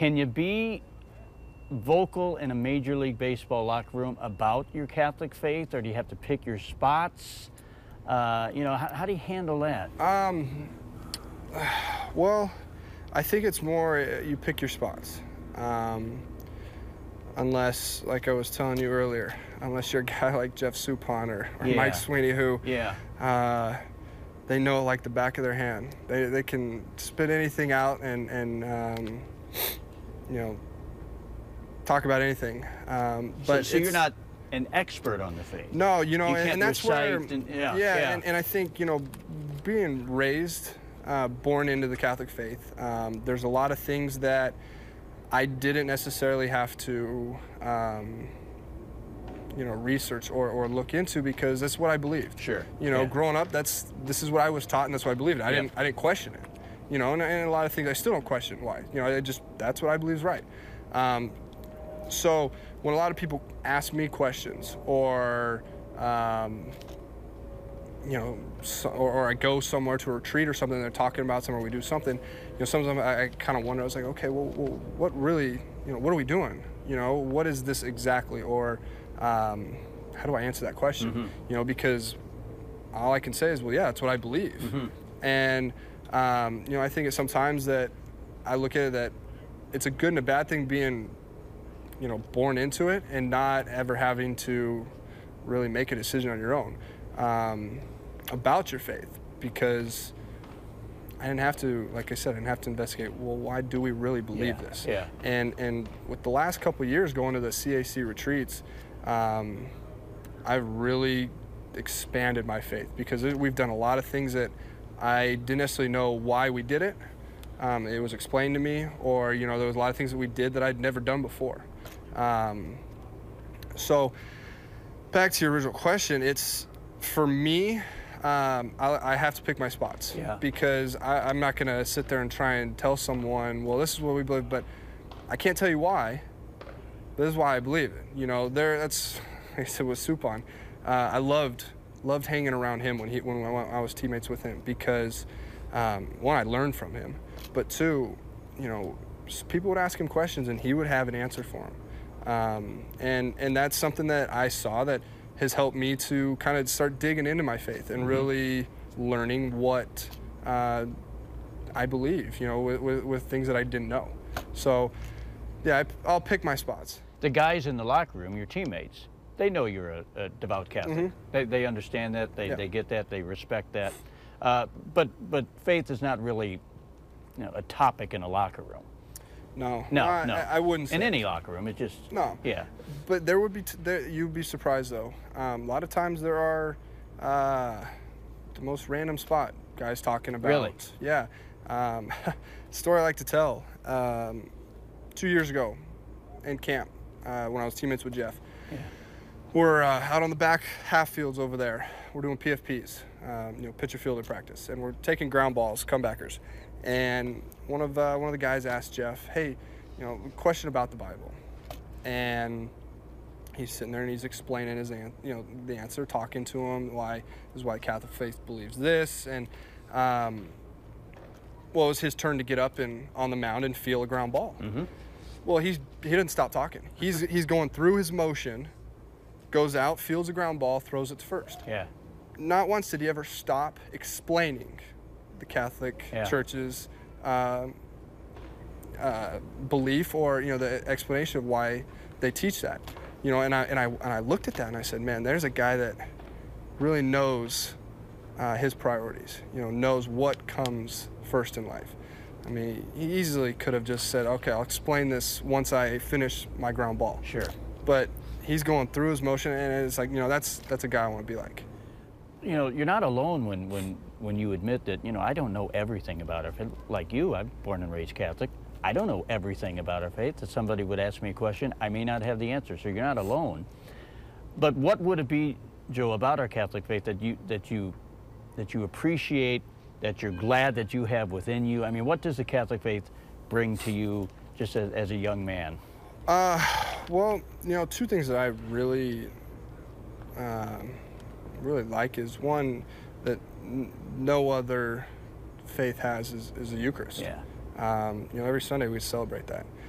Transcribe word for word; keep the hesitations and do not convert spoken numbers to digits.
Can you be vocal in a Major League Baseball locker room about your Catholic faith, or do you have to pick your spots? Uh, you know, how, how do you handle that? Um, well, I think it's more uh, you pick your spots. Um, unless, like I was telling you earlier, unless you're a guy like Jeff Suppan or, or Yeah. Mike Sweeney, who Yeah. uh, they know like the back of their hand. They they can spit anything out and and um, you know, talk about anything. Um, but so, so you're it's- not an expert on the faith. No, you know, You and, can't and that's where, recite and- yeah, yeah, yeah. And, and I think, you know, being raised, uh, born into the Catholic faith, um, there's a lot of things that I didn't necessarily have to, um, you know, research or, or look into because that's what I believed. Sure. You know, Yeah. growing up, that's this is what I was taught and that's what I believed. I Yeah. didn't I didn't question it. You know, and, and a lot of things I still don't question why. You know, I just that's what I believe is right. Um, so when a lot of people ask me questions or um, you know, so, or, or I go somewhere to a retreat or something, and they're talking about somewhere we do something, you know, sometimes I, I kind of wonder, I was like, okay, well, well, what really, you know, what are we doing? You know, what is this exactly? Or um, how do I answer that question? Mm-hmm. You know, because all I can say is, well, yeah, that's what I believe. Mm-hmm. And, um, you know, I think it's sometimes that I look at it that it's a good and a bad thing being, you know, born into it and not ever having to really make a decision on your own um, about your faith, because I didn't have to, like I said, I didn't have to investigate, well, why do we really believe Yeah, this? yeah. And and with the last couple of years going to the C A C retreats, um, I've really expanded my faith because it, we've done a lot of things that I didn't necessarily know why we did it. Um, it was explained to me, or, you know, there was a lot of things that we did that I'd never done before. Um, so back to your original question, it's, for me, um, I, I have to pick my spots. Yeah. Because I, I'm not going to sit there and try and tell someone, well, this is what we believe, but I can't tell you why. This is why I believe it. You know, there. That's, like I said, with Suppan. Uh, I loved loved hanging around him when he when I was teammates with him because um, one, I learned from him, but two, you know, people would ask him questions and he would have an answer for them. Um, and and that's something that I saw that has helped me to kind of start digging into my faith and Mm-hmm. really learning what uh, I believe, you know, with, with, with things that I didn't know. So, yeah, I, I'll pick my spots. The guys in the locker room, your teammates, they know you're a, a devout Catholic. Mhm. They, they understand that. They, Yeah. they get that. They respect that. Uh, but but faith is not really, you know, a topic in a locker room. No, No, I, no. I, I wouldn't say In any locker room, it just No. Yeah. But there would be, t- there, you'd be surprised though. Um, a lot of times there are uh, the most random spot guys talking about. Really? Yeah. Um, story I like to tell. Um, two years ago in camp, uh, when I was teammates with Jeff, Yeah. we're uh, out on the back half fields over there. We're doing P F Ps, um, you know, pitcher fielder practice, and we're taking ground balls, comebackers. And one of uh, one of the guys asked Jeff, "Hey, you know, question about the Bible," and he's sitting there and he's explaining his, an- you know, the answer, talking to him why this is why Catholic faith believes this, and um, well, it was his turn to get up and on the mound and feel a ground ball. Mm-hmm. Well, he's he didn't stop talking. He's he's going through his motion, goes out, feels a ground ball, throws it to first. Yeah. Not once did he ever stop explaining the Catholic Yeah. Church's um, uh, belief, or, you know, the explanation of why they teach that. You know, and I and I and I looked at that and I said, man, there's a guy that really knows uh, his priorities. You know, knows what comes first in life. I mean, he easily could have just said, okay, I'll explain this once I finish my ground ball. Sure. But he's going through his motion, and it's like, you know, that's that's a guy I want to be like. You know, you're not alone when, when, when you admit that, you know, I don't know everything about our faith. Like you, I'm born and raised Catholic. I don't know everything about our faith. If somebody would ask me a question, I may not have the answer, so you're not alone. But what would it be, Joe, about our Catholic faith that you, that you, that you appreciate, that you're glad that you have within you? I mean, what does the Catholic faith bring to you just as, as a young man? Uh, well, you know, two things that I really, um, really like is one that n- no other faith has is, is the Eucharist. Yeah. Um, you know, every Sunday we celebrate that.